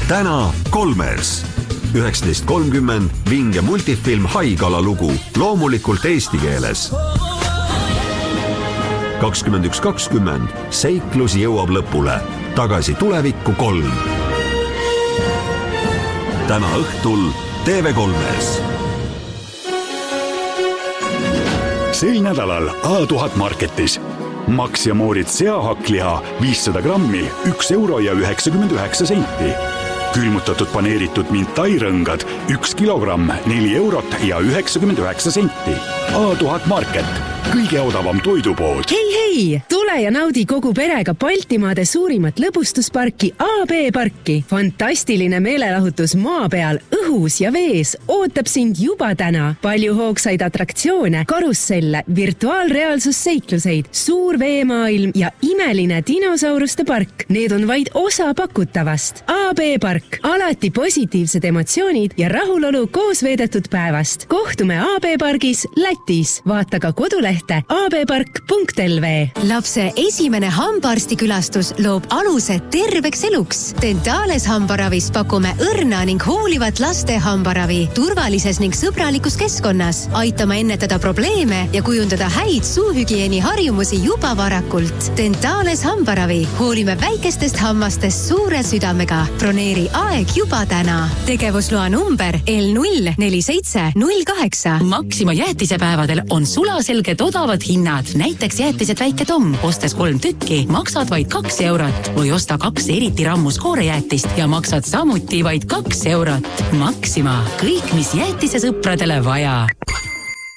täna Kolmers. 19.30 vinge multifilm Haigala lugu, loomulikult eesti keeles. 21.20 seiklus jõuab lõpule. Tagasi tulevikku 3. Täna õhtul TV3-s. Sel nädalal A1000 Marketis. Max ja Moorit seahakliha 500 grammi 1 euro ja 99 senti. Külmutatud paneeritud mintairõngad 1 kilogramm 4 eurot ja 99 senti. A1000 Market, kõige odavam toidupood. Hei, tule ja naudi kogu perega Baltimaade suurimat lõbustusparki AB Parki. Fantastiline meelelahutus maa peal, õhus ja vees ootab sind juba täna. Palju hoogsaid atraktsioone, karusselle, virtuaalreaalsusseikluseid, suur veemaailm ja imeline dinosauruste park. Need on vaid osa pakutavast. AB Park, alati positiivsed emotsioonid ja rahulolu koos veedetud päevast. Kohtume AB Pargis Lätis. Vaata ka kodulehte abpark.lv. Lapse esimene hambaarstikülastus loob aluse terveks eluks. Dentales hambaravis pakume õrna ning hoolivat laste hambaravi turvalises ning sõbralikus keskkonnas. Aitame ennetada probleeme ja kujundada häid suuhügieeni harjumusi juba varakult. Dentales hambaravi. Hoolime väikestest hammastest suure südamega. Broneeri aeg juba täna. Tegevusloa number L04708. Maxima jäätisepäevadel on sulaselged odavad hinnad. Näiteks jäätised Väike Tom. Ostes 3 tükki, maksad vaid 2 eurot. Või osta 2 eriti rammus koorejäätist ja maksad samuti vaid 2 eurot. Maxima. Kõik, mis jäätise sõpradele vaja.